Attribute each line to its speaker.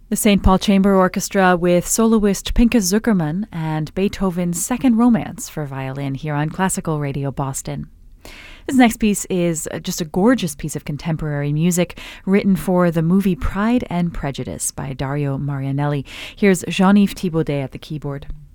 Speaker 1: The St. Paul Chamber Orchestra with soloist Pinka Zuckerman and Beethoven's Second Romance for violin here on Classical Radio Boston. This next piece is just a gorgeous piece of contemporary music written for the movie Pride and Prejudice by Dario Marianelli. Here's Jean-Yves Thibaudet at the keyboard.